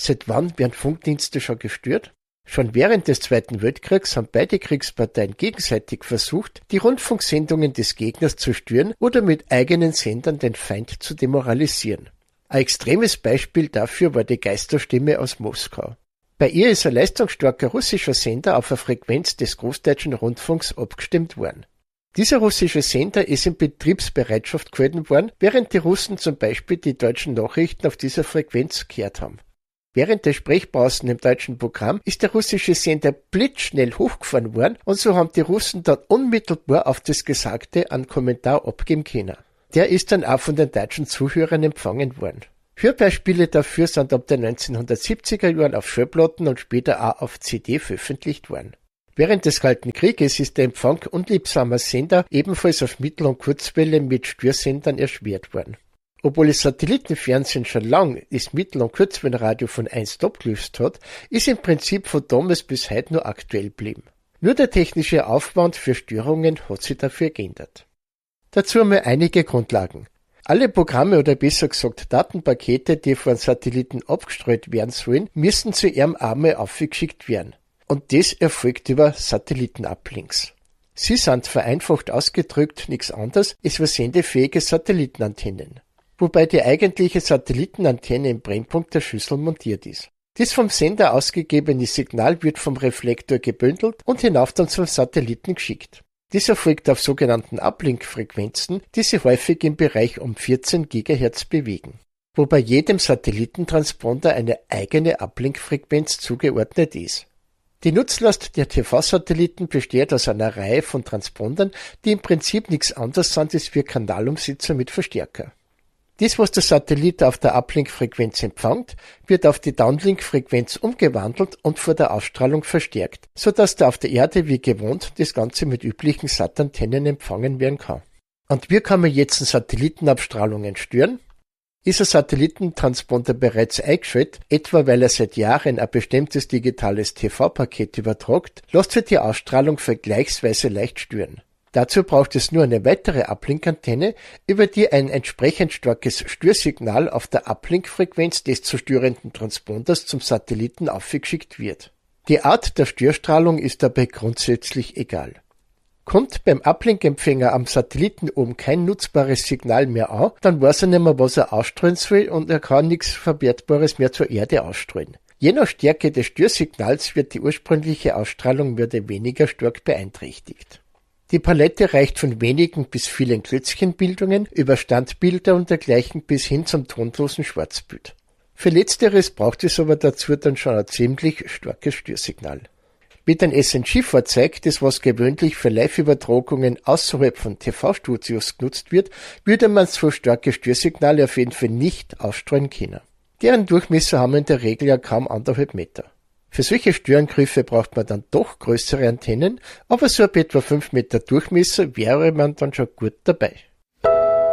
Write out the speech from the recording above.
Seit wann werden Funkdienste schon gestört? Schon während des Zweiten Weltkriegs haben beide Kriegsparteien gegenseitig versucht, die Rundfunksendungen des Gegners zu stören oder mit eigenen Sendern den Feind zu demoralisieren. Ein extremes Beispiel dafür war die Geisterstimme aus Moskau. Bei ihr ist ein leistungsstarker russischer Sender auf eine Frequenz des Großdeutschen Rundfunks abgestimmt worden. Dieser russische Sender ist in Betriebsbereitschaft gehalten worden, während die Russen zum Beispiel die deutschen Nachrichten auf dieser Frequenz gehört haben. Während der Sprechpausen im deutschen Programm ist der russische Sender blitzschnell hochgefahren worden und so haben die Russen dann unmittelbar auf das Gesagte einen Kommentar abgeben können. Der ist dann auch von den deutschen Zuhörern empfangen worden. Hörbeispiele dafür sind ab den 1970er Jahren auf Schallplatten und später auch auf CD veröffentlicht worden. Während des Kalten Krieges ist der Empfang unliebsamer Sender ebenfalls auf Mittel- und Kurzwelle mit Störsendern erschwert worden. Obwohl das Satellitenfernsehen schon lang das Mittel- und Kurzwellenradio von einst abgelöst hat, ist im Prinzip von damals bis heute nur aktuell geblieben. Nur der technische Aufwand für Störungen hat sich dafür geändert. Dazu einmal einige Grundlagen. Alle Programme oder besser gesagt Datenpakete, die von Satelliten abgestreut werden sollen, müssen zu ihrem einmal aufgeschickt werden. Und das erfolgt über Satellitenuplinks. Sie sind vereinfacht ausgedrückt nichts anderes als sendefähige Satellitenantennen, wobei die eigentliche Satellitenantenne im Brennpunkt der Schüssel montiert ist. Das vom Sender ausgegebene Signal wird vom Reflektor gebündelt und hinauf dann zum Satelliten geschickt. Dies erfolgt auf sogenannten Uplink-Frequenzen, die sich häufig im Bereich um 14 GHz bewegen, wobei jedem Satellitentransponder eine eigene Uplink-Frequenz zugeordnet ist. Die Nutzlast der TV-Satelliten besteht aus einer Reihe von Transpondern, die im Prinzip nichts anderes sind als wir Kanalumsetzer mit Verstärker. Dies, was der Satellit auf der Uplink-Frequenz empfängt, wird auf die Downlink-Frequenz umgewandelt und vor der Ausstrahlung verstärkt, sodass da auf der Erde wie gewohnt das Ganze mit üblichen SAT-Antennen empfangen werden kann. Und wie kann man jetzt Satellitenabstrahlungen stören? Ist ein Satellitentransponder bereits eingeschaltet, etwa weil er seit Jahren ein bestimmtes digitales TV-Paket übertragt, lässt sich die Ausstrahlung vergleichsweise leicht stören. Dazu braucht es nur eine weitere Uplink-Antenne, über die ein entsprechend starkes Störsignal auf der Uplink-Frequenz des zu störenden Transponders zum Satelliten aufgeschickt wird. Die Art der Störstrahlung ist dabei grundsätzlich egal. Kommt beim Uplink-Empfänger am Satelliten oben kein nutzbares Signal mehr an, dann weiß er nicht mehr, was er ausstrahlen soll und er kann nichts Verwertbares mehr zur Erde ausstrahlen. Je nach Stärke des Störsignals wird die ursprüngliche Ausstrahlung mehr oder weniger stark beeinträchtigt. Die Palette reicht von wenigen bis vielen Klötzchenbildungen über Standbilder und dergleichen bis hin zum tonlosen Schwarzbild. Für Letzteres braucht es aber dazu dann schon ein ziemlich starkes Störsignal. Mit einem SNG-Fahrzeug, das was gewöhnlich für Live-Übertragungen außerhalb von TV-Studios genutzt wird, würde man so starke Störsignale auf jeden Fall nicht ausstrahlen können. Deren Durchmesser haben in der Regel ja kaum 1,5 Meter. Für solche Störangriffe braucht man dann doch größere Antennen, aber so ab etwa 5 Meter Durchmesser wäre man dann schon gut dabei.